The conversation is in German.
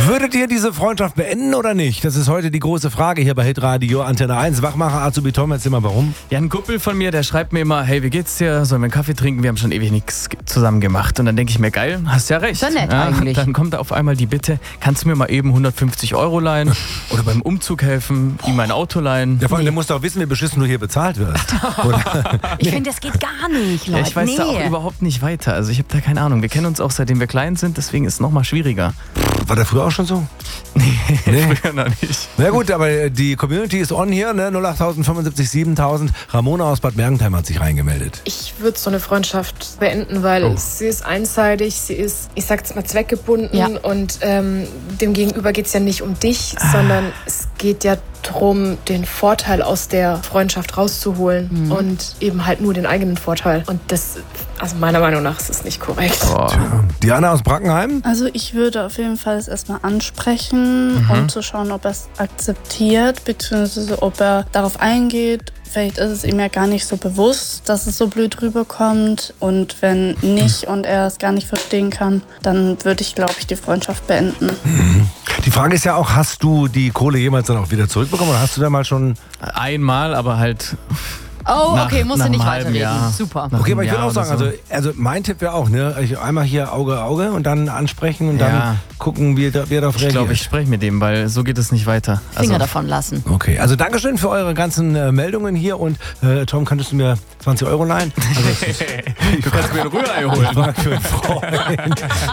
Würdet ihr diese Freundschaft beenden oder nicht? Das ist heute die große Frage hier bei Hitradio Antenne 1. Wachmacher Azubi Tom, erzähl mal warum. Ja, ein Kumpel von mir, der schreibt mir immer, hey, wie geht's dir? Sollen wir einen Kaffee trinken? Wir haben schon ewig nichts zusammen gemacht. Und dann denke ich mir, geil, hast ja recht. Ist ja nett eigentlich. Dann kommt auf einmal die Bitte, kannst du mir mal eben 150 € leihen? Oder beim Umzug helfen, ihm mein Auto leihen? Ja, vor allem, der muss doch wissen, wie beschissen du hier bezahlt wirst. Ich finde, das geht gar nicht, Leute. Ja, ich weiß da auch überhaupt nicht weiter. Also ich habe da keine Ahnung. Wir kennen uns auch seitdem wir klein sind, deswegen ist es nochmal schwieriger. War der früher auch schon so? Nee, Nee. früher noch nicht. Na gut, aber die Community ist on hier, ne? 08000 75 7000. Ramona aus Bad Mergentheim hat sich reingemeldet. Ich würde so eine Freundschaft beenden, weil sie ist einseitig, sie ist, ich sag's mal, zweckgebunden Ja. und dem Gegenüber geht's ja nicht um dich, sondern es geht ja darum, den Vorteil aus der Freundschaft rauszuholen und eben halt nur den eigenen Vorteil. Und das, also meiner Meinung nach, ist es nicht korrekt. Diana aus Brackenheim? Also ich würde auf jeden Fall es erstmal ansprechen, um zu schauen, ob er es akzeptiert, beziehungsweise ob er darauf eingeht. Vielleicht ist es ihm ja gar nicht so bewusst, dass es so blöd rüberkommt. Und wenn nicht und er es gar nicht verstehen kann, dann würde ich, glaube ich, die Freundschaft beenden. Die Frage ist ja auch, hast du die Kohle jemals dann auch wieder zurückbekommen oder hast du da mal schon... Einmal, aber halt... Oh, okay, musst nach du nicht einem halben weiterlegen. Jahr. Super. Nach Okay, einem aber ich würde Jahr auch sagen, oder so. also mein Tipp wäre auch, ne, einmal hier Auge und dann ansprechen und Ja. dann gucken, wie er darauf Ich reagiert. glaube, ich spreche mit dem, weil so geht es nicht weiter. Finger davon lassen. Okay, also Dankeschön für eure ganzen Meldungen hier und Tom, könntest du mir 20 € leihen? Also, du kannst mir ein Rührei holen. ich frage für einen Freund.